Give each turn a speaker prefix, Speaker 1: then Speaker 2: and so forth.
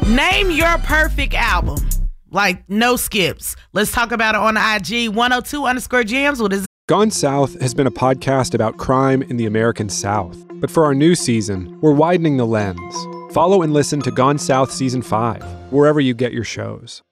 Speaker 1: Name your perfect album. Like, no skips. Let's talk about it on IG 102_Jams with his.
Speaker 2: Gone South has been a podcast about crime in the American South. But for our new season, we're widening the lens. Follow and listen to Gone South Season 5, wherever you get your shows.